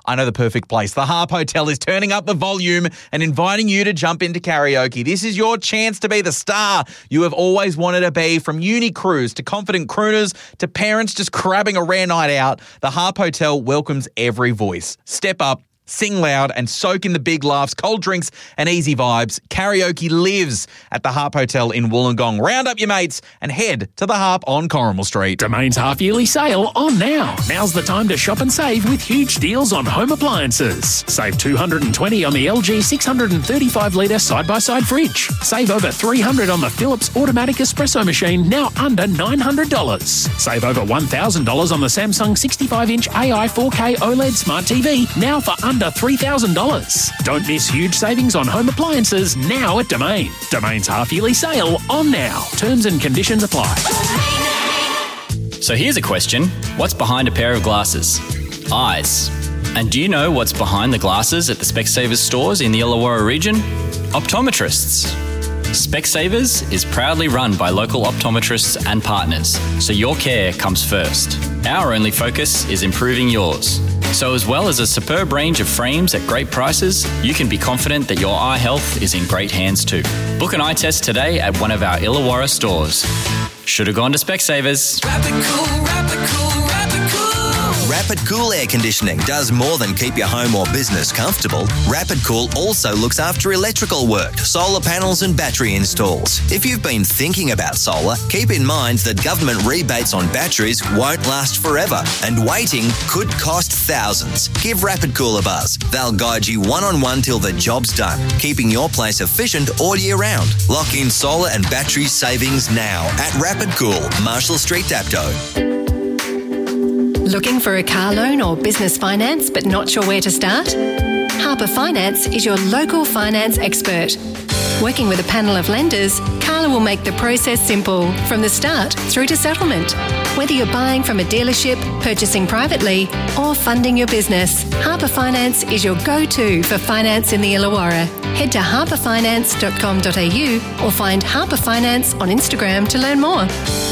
I know the perfect place. The Harp Hotel is turning up the volume and inviting you to jump into karaoke. This is your chance to be the star you have always wanted to be, from uni crews to confident crooners to parents just grabbing a rare night out. The Harp Hotel welcomes every voice. Step up, sing loud, and soak in the big laughs, cold drinks, and easy vibes. Karaoke lives at the Harp Hotel in Wollongong. Round up your mates and head to the Harp on Corrimal Street. Domain's half-yearly sale on now. Now's the time to shop and save with huge deals on home appliances. Save $220 on the LG 635-litre side-by-side fridge. Save over $300 on the Philips automatic espresso machine, now under $900. Save over $1,000 on the Samsung 65-inch AI 4K OLED Smart TV, now for under $3,000. Don't miss huge savings on home appliances now at Domain. Domain's half-yearly sale on now. Terms and conditions apply. So here's a question. What's behind a pair of glasses? Eyes. And do you know what's behind the glasses at the Specsavers stores in the Illawarra region? Optometrists. Specsavers is proudly run by local optometrists and partners, so your care comes first. Our only focus is improving yours. So as well as a superb range of frames at great prices, you can be confident that your eye health is in great hands too. Book an eye test today at one of our Illawarra stores. Should have gone to Specsavers. Rapid Cool, Rapid Cool, Rapid Cool. Rapid Cool Air Conditioning does more than keep your home or business comfortable. Rapid Cool also looks after electrical work, solar panels and battery installs. If you've been thinking about solar, keep in mind that government rebates on batteries won't last forever, and waiting could cost thousands. Give Rapid Cool a buzz. They'll guide you one-on-one till the job's done, keeping your place efficient all year round. Lock in solar and battery savings now at Rapid Cool, Marshall Street, Dapto. Looking for a car loan or business finance but not sure where to start? Harper Finance is your local finance expert. Working with a panel of lenders, Carla will make the process simple from the start through to settlement. Whether you're buying from a dealership, purchasing privately, or funding your business, Harper Finance is your go-to for finance in the Illawarra. Head to harperfinance.com.au or find Harper Finance on Instagram to learn more.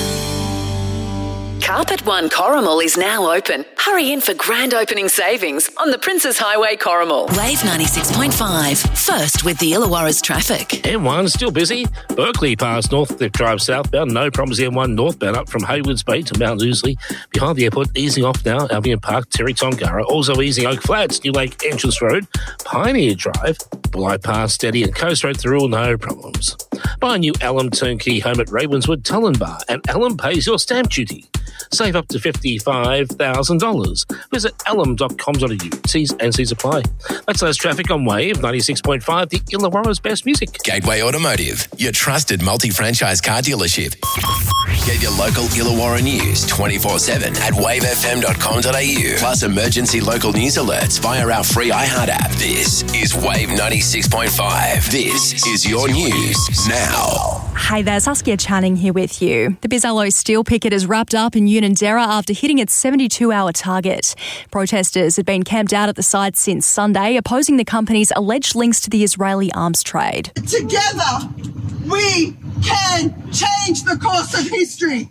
Carpet One Corrimal is now open. Hurry in for grand opening savings on the Princes Highway Corrimal. Wave 96.5. First with the Illawarra's traffic. M1 still busy. Berkeley past Northcliffe Drive southbound. No problems. M1 northbound up from Haywards Bay to Mount Ousley. Behind the airport, easing off now. Albion Park, Terry Tongara. Also easing Oak Flats, New Lake Entrance Road, Pioneer Drive, Bulli Pass steady, and Coast Road through all no problems. Buy a new Alum turnkey home at Ravenswood Tullenbar, and Alum pays your stamp duty. Save up to $55,000. Visit alum.com.au. T's and C's apply. That's less traffic on Wave 96.5, the Illawarra's best music. Gateway Automotive, your trusted multi-franchise car dealership. Get your local Illawarra news 24/7 at wavefm.com.au. Plus emergency local news alerts via our free iHeart app. This is Wave 96.5. This is your news now. Hey there, Saskia Channing here with you. The Bizallo steel picket is wrapped up in Unanderra after hitting its 72-hour target. Protesters had been camped out at the site since Sunday, opposing the company's alleged links to the Israeli arms trade. Together, we can change the course of history.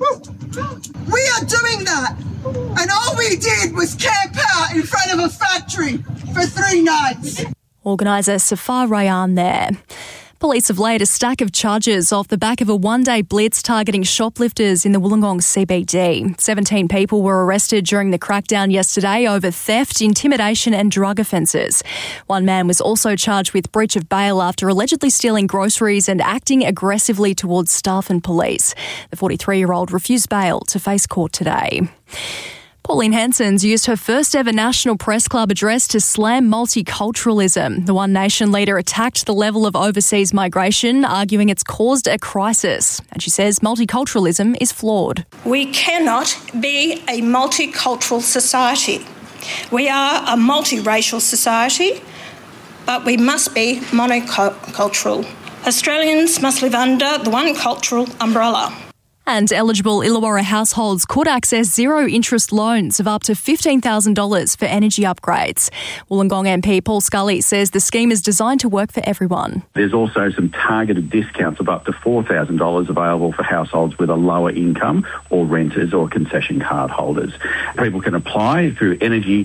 We are doing that. And all we did was camp out in front of a factory for 3 nights. Organiser Safar Rayan there. Police have laid a stack of charges off the back of a one-day blitz targeting shoplifters in the Wollongong CBD. 17 people were arrested during the crackdown yesterday over theft, intimidation and drug offences. One man was also charged with breach of bail after allegedly stealing groceries and acting aggressively towards staff and police. The 43-year-old refused bail to face court today. Pauline Hanson's used her first ever National Press Club address to slam multiculturalism. The One Nation leader attacked the level of overseas migration, arguing it's caused a crisis. And she says multiculturalism is flawed. We cannot be a multicultural society. We are a multiracial society, but we must be monocultural. Australians must live under the one cultural umbrella. And eligible Illawarra households could access zero-interest loans of up to $15,000 for energy upgrades. Wollongong MP Paul Scully says the scheme is designed to work for everyone. There's also some targeted discounts of up to $4,000 available for households with a lower income or renters or concession card holders. People can apply through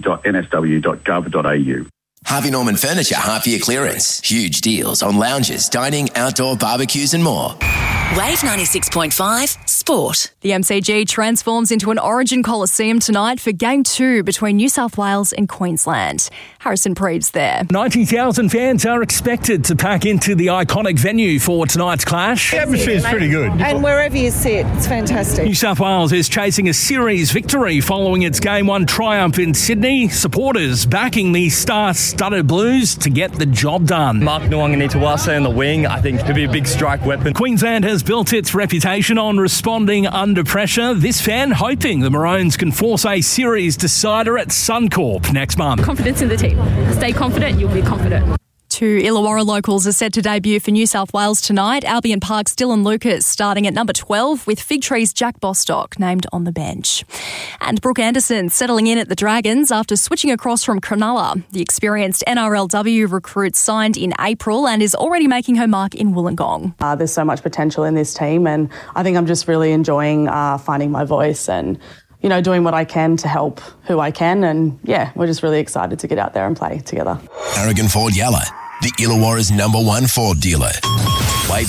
energy.nsw.gov.au. Harvey Norman Furniture half-year clearance. Huge deals on lounges, dining, outdoor barbecues and more. Wave 96.5 Sport. The MCG transforms into an Origin Coliseum tonight for Game 2 between New South Wales and Queensland. Harrison Preeb's there. 90,000 fans are expected to pack into the iconic venue for tonight's clash. The atmosphere is pretty good. And wherever you sit, it's fantastic. New South Wales is chasing a series victory following its Game 1 triumph in Sydney. Supporters backing the star-studded Blues to get the job done. Mark Nuanganitawase on the wing, I think he'll be a big strike weapon. Queensland has built its reputation on responding under pressure. This fan hoping the Maroons can force a series decider at Suncorp next month. Confidence in the team. Stay confident, you'll be confident. Two Illawarra locals are set to debut for New South Wales tonight. Albion Park's Dylan Lucas starting at number 12 with Fig Tree's Jack Bostock named on the bench. And Brooke Anderson settling in at the Dragons after switching across from Cronulla. The experienced NRLW recruit signed in April and is already making her mark in Wollongong. There's so much potential in this team and I think I'm just really enjoying finding my voice and doing what I can to help who I can. And yeah, we're just really excited to get out there and play together. Aragon Ford Yalla, the Illawarra's #1 Ford dealer. Wave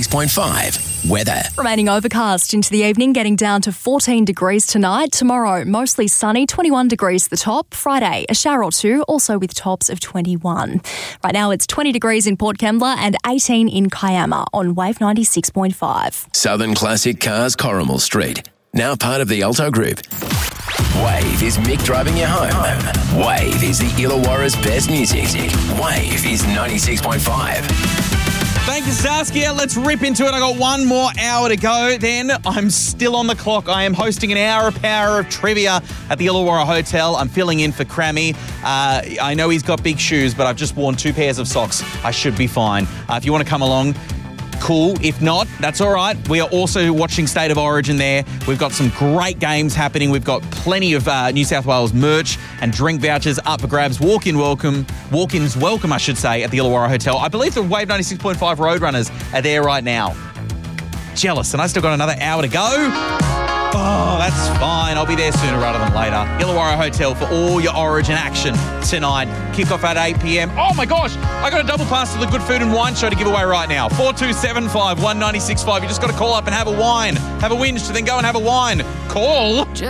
96.5 weather. Remaining overcast into the evening, getting down to 14 degrees tonight. Tomorrow, mostly sunny, 21 degrees the top. Friday, a shower or two, also with tops of 21. Right now, it's 20 degrees in Port Kembla and 18 in Kiama on Wave 96.5. Southern Classic Cars, Corrimal Street. Now part of the Alto Group. Wave is Mick driving you home. Wave is the Illawarra's best music. Wave is 96.5. Thank you, Saskia. Let's rip into it. I got one more hour to go. Then I'm still on the clock. I am hosting an hour of power of trivia at the Illawarra Hotel. I'm filling in for Crammy. I know he's got big shoes, but I've just worn 2 pairs of socks. I should be fine. If you want to come along, cool. If not, that's all right. We are also watching State of Origin there. We've got some great games happening. We've got plenty of New South Wales merch and drink vouchers up for grabs. Walk-ins welcome, I should say, at the Illawarra Hotel. I believe the Wave 96.5 Roadrunners are there right now. Jealous, and I still got another hour to go. Oh, that's fine. I'll be there sooner rather than later. Illawarra Hotel for all your Origin action tonight. Kickoff at 8 p.m. Oh, my gosh. I got a double pass to the Good Food and Wine Show to give away right now. 4275 1965. You just got to call up and have a wine. Have a whinge to then go and have a wine. Call.